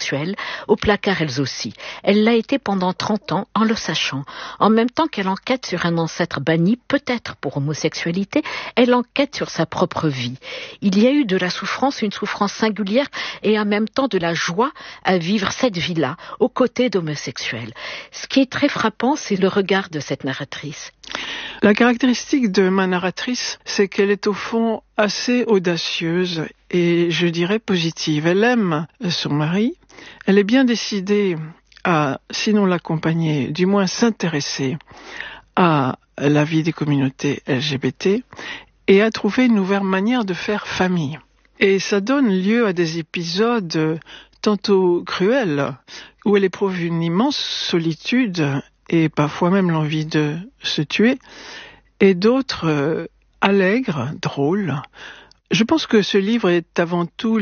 homosexuelles, au placard elles aussi. Elle l'a été pendant 30 ans en le sachant. En même temps qu'elle enquête sur un ancêtre banni, peut-être pour homosexualité, elle enquête sur sa propre vie. Il y a eu de la souffrance, une souffrance singulière et en même temps de la joie à vivre cette vie-là, aux côtés d'homosexuels. Ce qui est très frappant, c'est le regard de cette narratrice. La caractéristique de ma narratrice, c'est qu'elle est au fond assez audacieuse et je dirais positive. Elle aime son mari, elle est bien décidée à, sinon l'accompagner, du moins s'intéresser à la vie des communautés LGBT et à trouver une nouvelle manière de faire famille. Et ça donne lieu à des épisodes tantôt cruels, où elle éprouve une immense solitude et parfois même l'envie de se tuer, et d'autres allègres, drôles. Je pense que ce livre est avant tout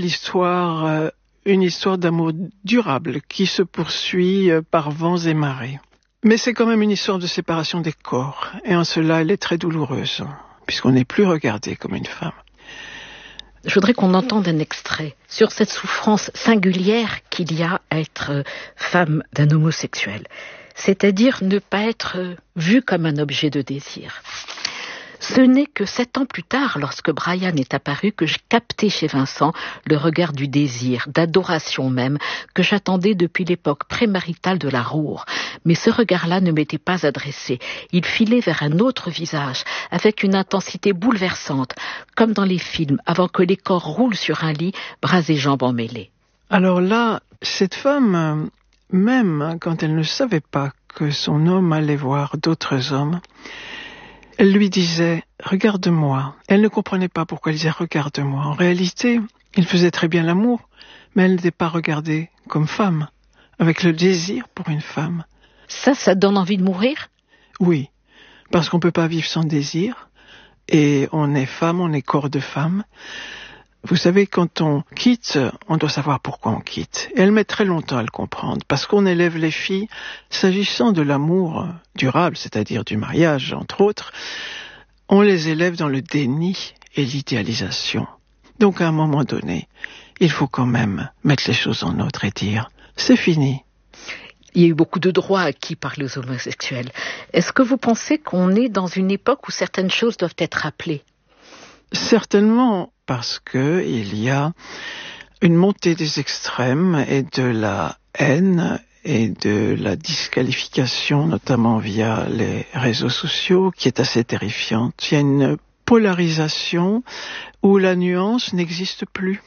une histoire d'amour durable qui se poursuit par vents et marées. Mais c'est quand même une histoire de séparation des corps, et en cela elle est très douloureuse, puisqu'on n'est plus regardé comme une femme. Je voudrais qu'on entende un extrait sur cette souffrance singulière qu'il y a à être femme d'un homosexuel. C'est-à-dire ne pas être vue comme un objet de désir. Ce n'est que 7 ans plus tard, lorsque Brian est apparu, que j'ai capté chez Vincent le regard du désir, d'adoration même, que j'attendais depuis l'époque prémaritale de la Roure. Mais ce regard-là ne m'était pas adressé. Il filait vers un autre visage, avec une intensité bouleversante, comme dans les films, avant que les corps roulent sur un lit, bras et jambes emmêlés. Alors là, cette femme, même quand elle ne savait pas que son homme allait voir d'autres hommes, elle lui disait « Regarde-moi ». Elle ne comprenait pas pourquoi elle disait « Regarde-moi ». En réalité, il faisait très bien l'amour, mais elle n'était pas regardée comme femme, avec le désir pour une femme. Ça donne envie de mourir ? Oui, parce qu'on ne peut pas vivre sans désir, et on est femme, on est corps de femme. Vous savez, quand on quitte, on doit savoir pourquoi on quitte. Et elle met très longtemps à le comprendre, parce qu'on élève les filles, s'agissant de l'amour durable, c'est-à-dire du mariage, entre autres, on les élève dans le déni et l'idéalisation. Donc à un moment donné, il faut quand même mettre les choses en ordre et dire « c'est fini ». Il y a eu beaucoup de droits acquis par les homosexuels. Est-ce que vous pensez qu'on est dans une époque où certaines choses doivent être rappelées ? Certainement, parce que il y a une montée des extrêmes et de la haine et de la disqualification, notamment via les réseaux sociaux, qui est assez terrifiante. Il y a une polarisation où la nuance n'existe plus.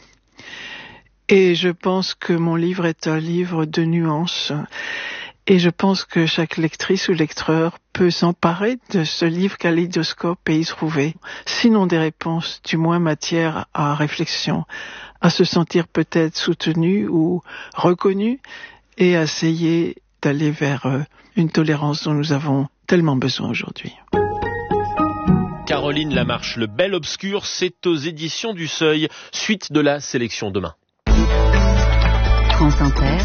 Et je pense que mon livre est un livre de nuances. Et je pense que chaque lectrice ou lecteur peut s'emparer de ce livre kaléidoscope et y trouver, sinon des réponses, du moins matière à réflexion, à se sentir peut-être soutenu ou reconnu et à essayer d'aller vers une tolérance dont nous avons tellement besoin aujourd'hui. Caroline Lamarche, Le Bel Obscur, c'est aux éditions du Seuil, suite de la sélection demain. France Inter,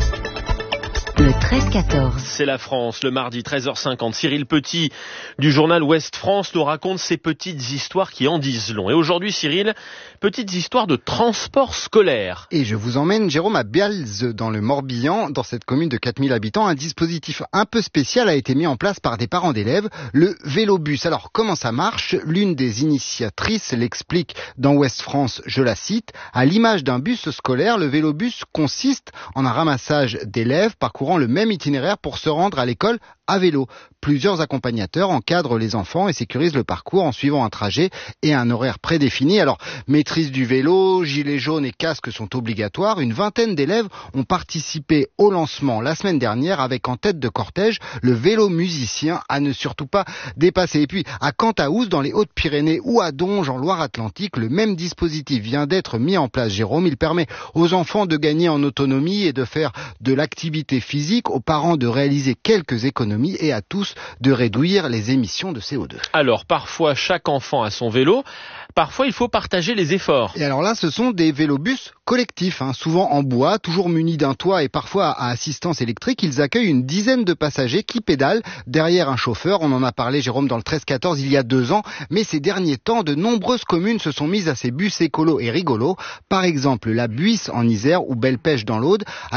le 13-14. C'est la France, le mardi 13h50. Cyril Petit du journal Ouest France nous raconte ces petites histoires qui en disent long. Et aujourd'hui, Cyril, petites histoires de transport scolaire. Et je vous emmène, Jérôme, à Bialz, dans le Morbihan, dans cette commune de 4000 habitants. Un dispositif un peu spécial a été mis en place par des parents d'élèves, le vélobus. Alors, comment ça marche ? L'une des initiatrices l'explique dans Ouest France, je la cite. À l'image d'un bus scolaire, le vélobus consiste en un ramassage d'élèves parcourant le même itinéraire pour se rendre à l'école à vélo. Plusieurs accompagnateurs encadrent les enfants et sécurisent le parcours en suivant un trajet et un horaire prédéfini. Alors, maîtrise du vélo, gilet jaune et casque sont obligatoires. Une vingtaine d'élèves ont participé au lancement la semaine dernière avec en tête de cortège le vélo musicien à ne surtout pas dépasser. Et puis, à Cantaous, dans les Hautes-Pyrénées ou à Donge, en Loire-Atlantique, le même dispositif vient d'être mis en place, Jérôme. Il permet aux enfants de gagner en autonomie et de faire de l'activité physique, aux parents de réaliser quelques économies et à tous de réduire les émissions de CO2. Alors, parfois, chaque enfant a son vélo. Parfois, il faut partager les efforts. Et alors là, ce sont des vélobus collectifs, souvent en bois, toujours munis d'un toit et parfois à assistance électrique. Ils accueillent une dizaine de passagers qui pédalent derrière un chauffeur. On en a parlé, Jérôme, dans le 13-14 il y a 2 ans. Mais ces derniers temps, de nombreuses communes se sont mises à ces bus écolos et rigolos. Par exemple, la Buisse en Isère ou Belle Pêche dans l'Aude.